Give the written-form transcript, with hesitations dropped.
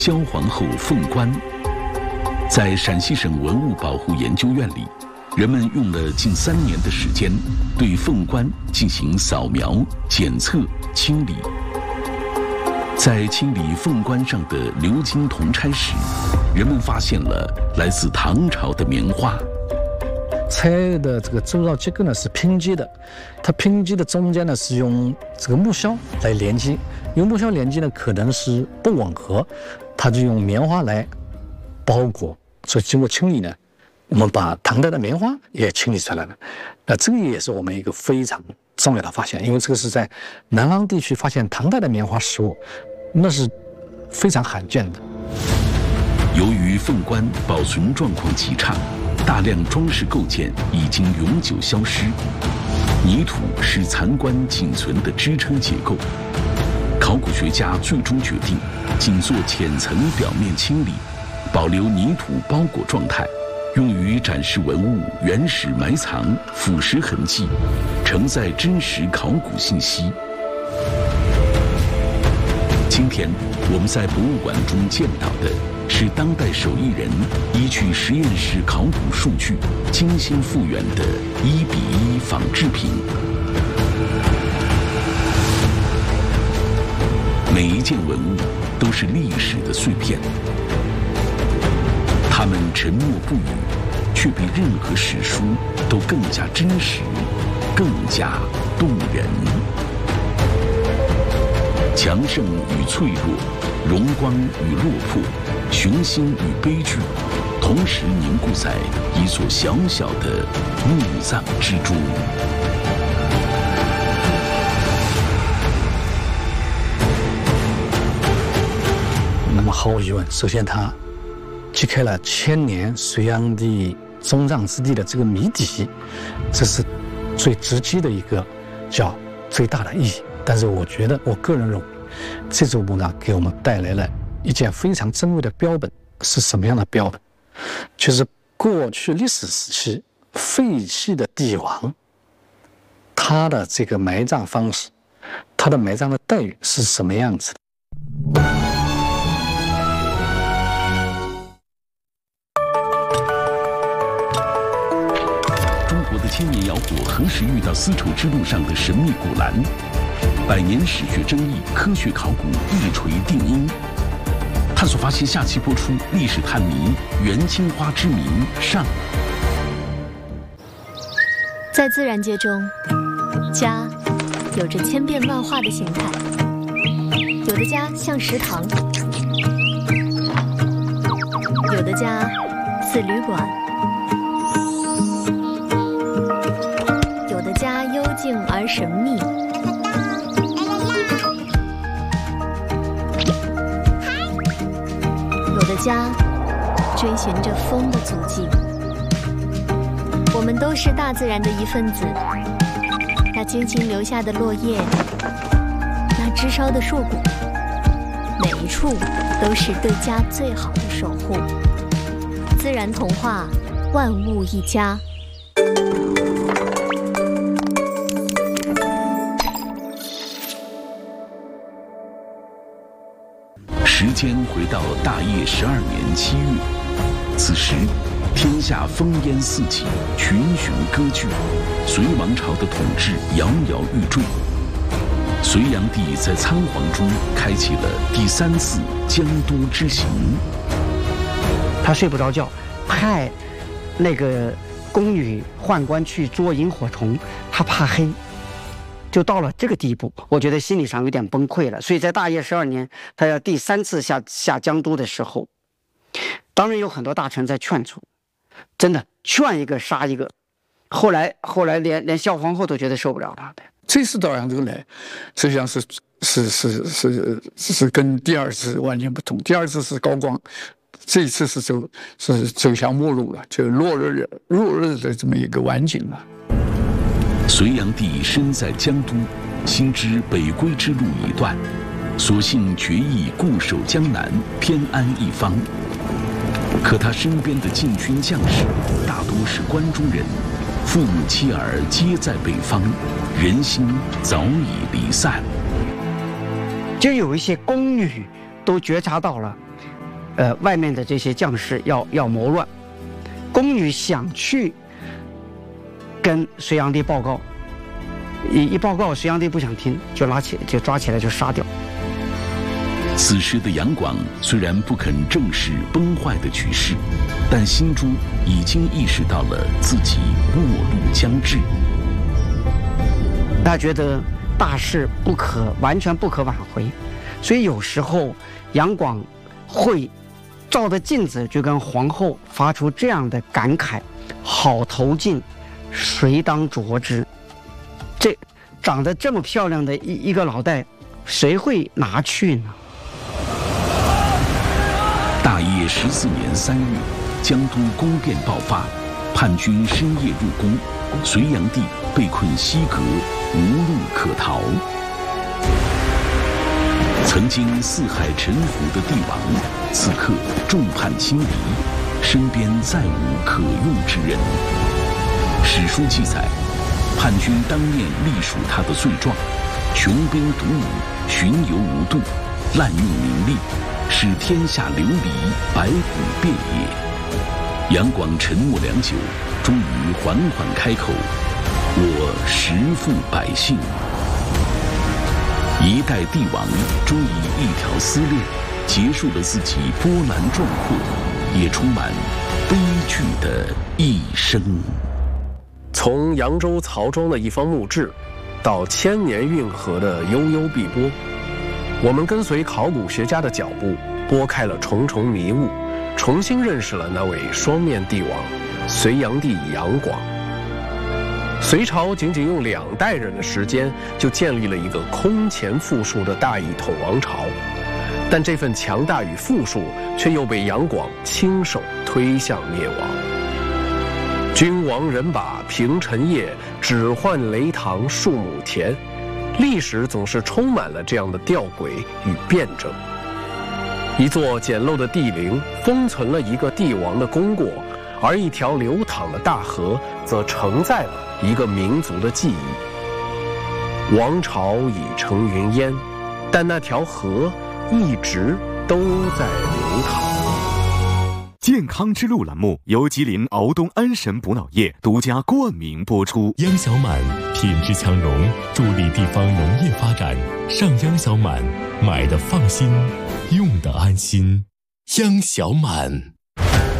萧皇后凤冠。在陕西省文物保护研究院里，人们用了近3年的时间，对凤冠进行扫描、检测、清理。在清理凤冠上的鎏金铜钗时，人们发现了来自唐朝的棉花。 钗的这个周绕结构呢是拼接的，它拼接的中间呢是用这个木销来连接，用木销连接呢可能是不吻合，它就用棉花来包裹。所以经过清理呢，我们把唐代的棉花也清理出来了。那这个也是我们一个非常重要的发现，因为这个是在南方地区发现唐代的棉花实物，那是非常罕见的。 由于凤冠保存状况极差，大量装饰构件已经永久消失，泥土是残冠仅存的支撑结构。考古学家最终决定仅做浅层表面清理，保留泥土包裹状态，用于展示文物原始埋藏、腐蚀痕迹，承载真实考古信息。今天我们在博物馆中见到的是当代手艺人依据实验室考古数据精心复原的1:1仿制品。每一件文物都是历史的碎片，它们沉默不语，却比任何史书都更加真实，更加动人。强盛与脆弱，荣光与落魄，雄心与悲剧，同时凝固在一座小小的墓葬之中。 那么毫无疑问，首先它揭开了千年隋炀帝中葬之地的这个谜底，这是最直接的一个叫最大的意义。但是我觉得，我个人认为，这座墓呢给我们带来了一件非常珍贵的标本。是什么样的标本？就是过去历史时期废弃的帝王，他的这个埋葬方式，他的埋葬的待遇是什么样子的？ 中国的千年窑火何时遇到丝绸之路上的神秘古兰？100年史学争议，科学考古一锤定音。探索发现下期播出历史探谜元青花之谜上。 在自然界中，家有着千变万化的形态，有的家像食堂，有的家似旅馆，有的家幽静而神秘。有的家追寻着风的足迹。我们都是大自然的一份子，那精心留下的落叶，那枝梢的树骨，每一处都是对家最好的守护。自然童话，万物一家。 时间回到大业12年7月，此时天下烽烟四起，群雄割据，隋王朝的统治摇摇欲坠。隋炀帝在仓皇中开启了第3次江都之行。 他睡不着觉，派那个宫女宦官去捉萤火虫，他怕黑，就到了这个地步，我觉得心理上有点崩溃了。所以在大业12年，他要第3次下江都的时候，当然有很多大臣在劝阻，真的劝一个杀一个。后来连萧皇后都觉得受不了他的。 这次到扬州来，实际上是跟第2次完全不同。第2次是高光，这一次是走向末路了，就落日的这么一个晚景了。 隋炀帝身在江都，心知北归之路已断，索性决意固守江南，偏安一方。可他身边的禁军将士大多是关中人，父母妻儿皆在北方，人心早已离散。 就有一些宫女都觉察到了外面的这些将士要谋乱。宫女想去跟隋炀帝报告，一报告隋炀帝不想听，就抓起来就杀掉。 此时的杨广虽然不肯正视崩坏的局势，但心中已经意识到了自己末路将至。 他觉得大事完全不可挽回，所以有时候杨广会照着镜子就跟皇后发出这样的感慨：好头巾，谁当着之？这长得这么漂亮的一个老戴，谁会拿去呢？ 大业14年3月，江都宫变爆发，叛军深夜入宫，隋炀帝被困西阁，无路可逃。曾经四海沉浮的帝王，此刻众叛亲离，身边再无可用之人。史书记载，叛军当面隶属他的罪状：穷兵黩武，巡游无度，滥用民力，使天下流离，百虎遍野。杨广沉默良久，终于缓缓开口：“我实负百姓。”一代帝王终以一条丝链结束了自己波澜壮阔，也充满悲剧的一生。 从扬州曹庄的一方墓志，到千年运河的悠悠碧波，我们跟随考古学家的脚步，拨开了重重迷雾，重新认识了那位双面帝王隋炀帝杨广。隋朝仅仅用2代人的时间，就建立了一个空前富庶的大一统王朝，但这份强大与富庶，却又被杨广亲手推向灭亡。君王人把平陈夜，只换雷塘数亩田。历史总是充满了这样的吊诡与辩证。一座简陋的帝陵封存了一个帝王的功过，而一条流淌的大河则承载了一个民族的记忆。王朝已成云烟，但那条河一直都在流淌。 健康之路栏目由吉林敖东安神补脑液独家冠名播出。 央小满品质强农，助力地方农业发展。上央小满，买的放心，用的安心。央小满。